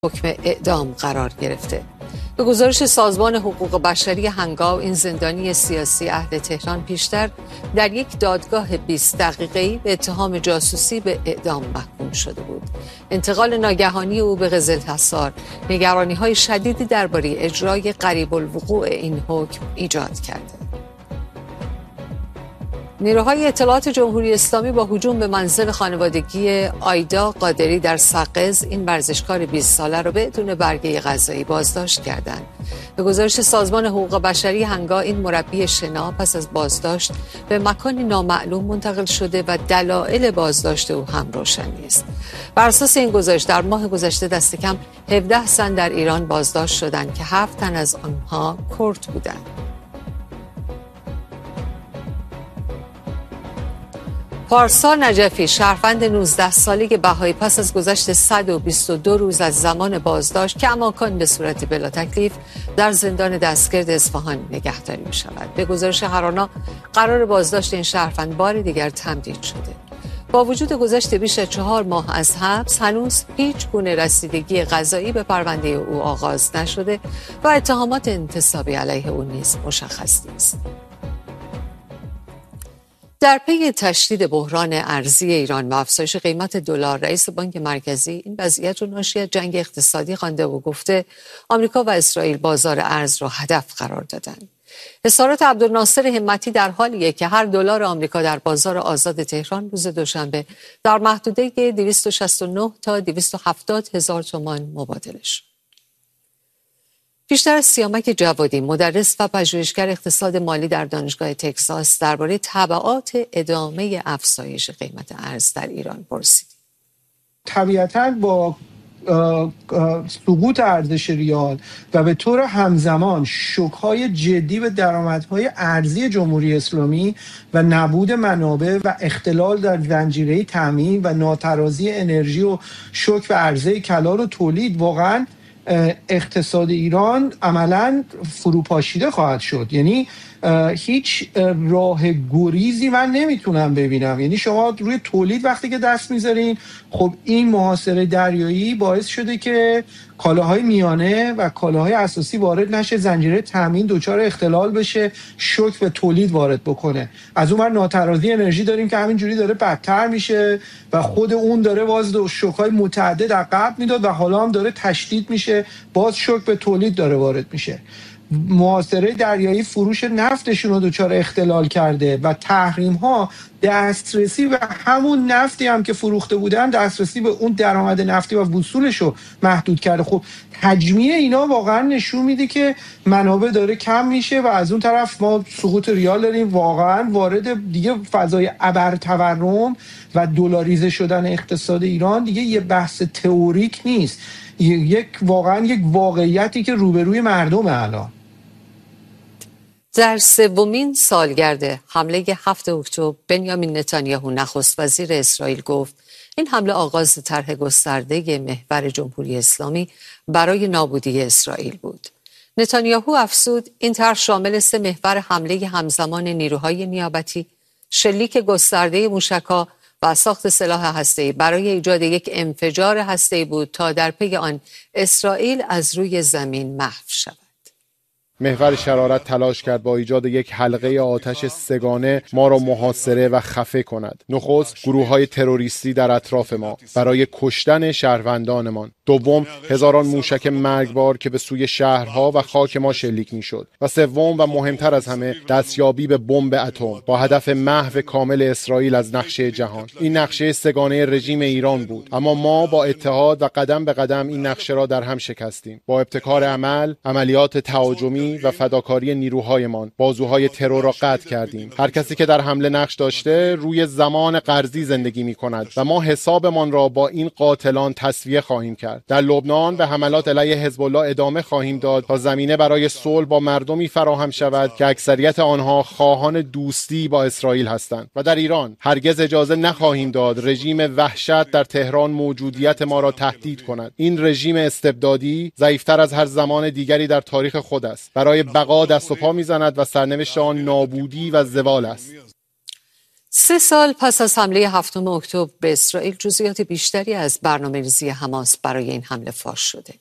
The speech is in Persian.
حکم اعدام قرار گرفته. به گزارش سازمان حقوق بشری هنگاو، این زندانی سیاسی اهل تهران پیشتر در یک دادگاه 20 دقیقه‌ای به اتهام جاسوسی به اعدام محکوم شده بود. انتقال ناگهانی او به قزل‌حصار نگرانی‌های شدیدی درباره اجرای قریب الوقوع این حکم ایجاد کرده. نیروهای اطلاعات جمهوری اسلامی با هجوم به منزل خانوادگی آیدا قادری در سقز این ورزشکار 20 ساله را بدون برگه قضایی بازداشت کردند. به گزارش سازمان حقوق بشری هنگا، این مربی شنا پس از بازداشت به مکانی نامعلوم منتقل شده و دلایل بازداشت او هم روشن نیست. بر اساس این گزارش در ماه گذشته دست کم 17 زن در ایران بازداشت شدند که 7 تن از آنها کرد بودند. پارسا نجفی، شهروند 19 ساله بهایی، پس از گذشت 122 روز از زمان بازداشت که کماکان به صورت بلا تکلیف در زندان دستگرد اصفهان نگهداری می شود. به گزارش هرانا قرار بازداشت این شهروند بار دیگر تمدید شده. با وجود گذشت بیش از 4 ماه از حبس، هنوز هیچ گونه رسیدگی قضایی به پرونده او آغاز نشده و اتهامات انتصابی علیه او نیز مشخص نیست. در پی تشدید بحران ارزی ایران و افزایش قیمت دلار، رئیس بانک مرکزی این وضعیت را ناشی از جنگ اقتصادی خوانده و گفته آمریکا و اسرائیل بازار ارز را هدف قرار دادند. اظهارات عبدالناصر همتی در حالیه که هر دلار آمریکا در بازار آزاد تهران روز دوشنبه در محدوده 269 تا 270 هزار تومان مبادله شد. پیشتر از سیامک جوادی، مدرس و پژوهشگر اقتصاد مالی در دانشگاه تگزاس، درباره تبعات ادامه افزایش قیمت ارز در ایران پرسید. طبیعتاً با سقوط ارزش ریال و به طور همزمان شوک‌های جدی به درآمدهای ارزی جمهوری اسلامی و نبود منابع و اختلال در زنجیره تامین و ناترازی انرژی و شوک به عرضه کلان و تولید، واقعاً اقتصاد ایران عملاً فروپاشیده خواهد شد. یعنی هیچ راه گریزی من نمیتونم ببینم. یعنی شما روی تولید وقتی که دست میذارین، خب این محاصره دریایی باعث شده که کالاهای میانه و کالاهای اساسی وارد نشه، زنجیره تامین دچار اختلال بشه، شوک به تولید وارد بکنه. از اون ور ناترازی انرژی داریم که همینجوری داره بدتر میشه و خود اون داره باز شوک‌های متعدد عقب میداد و حالا هم داره تشدید میشه، باز شوک به تولید داره وارد میشه. محاصره دریایی فروش نفتشون رو دچار اختلال کرده و تحریم ها دسترسی به همون نفتی هم که فروخته بودن، دسترسی به اون درآمد نفتی و وصولش رو محدود کرده. خب تجمیع اینا واقعا نشون میده که منابع داره کم میشه و از اون طرف ما سقوط ریال داریم، واقعا وارد دیگه فضای ابرتورم و دلاریزه شدن اقتصاد ایران دیگه یه بحث تئوریک نیست، واقعا یک واقعیتی که روبروی مردم الان. در سومین سالگرد حمله 7 اکتبر، بنیامین نتانیاهو نخست وزیر اسرائیل گفت این حمله آغاز طرح گسترده محور جمهوری اسلامی برای نابودی اسرائیل بود. نتانیاهو افزود این طرح شامل 3 محور حمله همزمان نیروهای نیابتی، شلیک گسترده موشک‌ها و ساخت سلاح هسته‌ای برای ایجاد یک انفجار هسته‌ای بود تا در پی آن اسرائیل از روی زمین محو شود. محور شرارت تلاش کرد با ایجاد یک حلقه آتش سگانه ما را محاصره و خفه کند. نخست گروه‌های تروریستی در اطراف ما برای کشتن شهروندانمان. دوم، هزاران موشک مرگبار که به سوی شهرها و خاک ما شلیک می‌شد. و سوم و مهمتر از همه، دستیابی به بمب اتم با هدف محو کامل اسرائیل از نقشه جهان. این نقشه سگانه رژیم ایران بود، اما ما با اتحاد و قدم به قدم این نقشه را در هم شکستیم. با ابتکار عمل، عملیات تهاجمی و فداکاری نیروهایمان بازوهای ترور را قطع کردیم. هر کسی که در حمله نقش داشته روی زمان قرضی زندگی می‌کند و ما حسابمان را با این قاتلان تسویه خواهیم کرد. در لبنان به حملات علیه حزب الله ادامه خواهیم داد تا زمینه برای صلح با مردمی فراهم شود که اکثریت آنها خواهان دوستی با اسرائیل هستند. و در ایران هرگز اجازه نخواهیم داد رژیم وحشت در تهران موجودیت ما را تهدید کند. این رژیم استبدادی ضعیف‌تر از هر زمان دیگری در تاریخ خود است. برای بقا دست و پا می‌زند و سرنوشت آن نابودی و زوال است. 3 سال پس از حمله 7 اکتبر به اسرائیل، جزئیات بیشتری از برنامه‌ریزی حماس برای این حمله فاش شده.